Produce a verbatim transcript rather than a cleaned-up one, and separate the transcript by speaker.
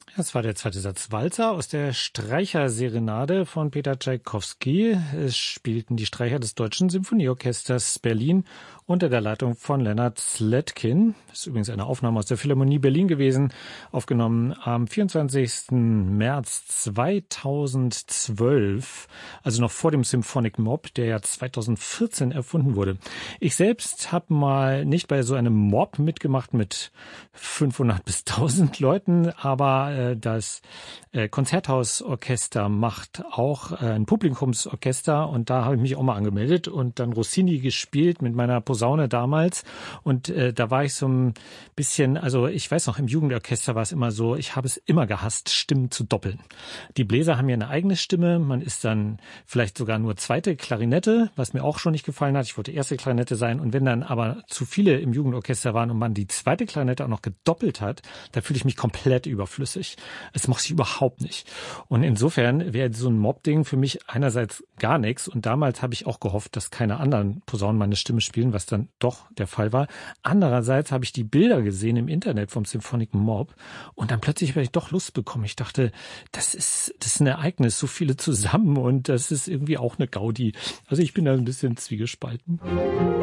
Speaker 1: Das war der zweite Satz Walzer aus der Streicherserenade von Peter Tschaikowski. Es spielten die Streicher des Deutschen Symphonieorchesters Berlin unter der Leitung von Leonard Slatkin. Das ist übrigens eine Aufnahme aus der Philharmonie Berlin gewesen, aufgenommen am vierundzwanzigsten März zweitausendzwölf, also noch vor dem Symphonic Mob, der ja zweitausendvierzehn erfunden wurde. Ich selbst habe mal nicht bei so einem Mob mitgemacht mit fünfhundert bis tausend Leuten, aber äh, das äh, Konzerthausorchester macht auch äh, ein Publikumsorchester und da habe ich mich auch mal angemeldet und dann Rossini gespielt mit meiner Posaune damals und äh, da war ich so ein bisschen, also ich weiß noch, im Jugendorchester war es immer so, ich habe es immer gehasst, Stimmen zu doppeln. Die Bläser haben ja eine eigene Stimme, man ist dann vielleicht sogar nur zweite Klarinette, was mir auch schon nicht gefallen hat, ich wollte erste Klarinette sein und wenn dann aber zu viele im Jugendorchester waren und man die zweite Klarinette auch noch gedoppelt hat, da fühle ich mich komplett überflüssig. Es macht sich überhaupt nicht. Und insofern wäre so ein Mob-Ding für mich einerseits gar nichts. Und damals habe ich auch gehofft, dass keine anderen Posaunen meine Stimme spielen, was dann doch der Fall war. Andererseits habe ich die Bilder gesehen im Internet vom Symphonic Mob und dann plötzlich habe ich doch Lust bekommen. Ich dachte, das ist, das ist ein Ereignis, so viele zusammen und das ist irgendwie auch eine Gaudi. Also ich bin da ein bisschen zwiegespalten.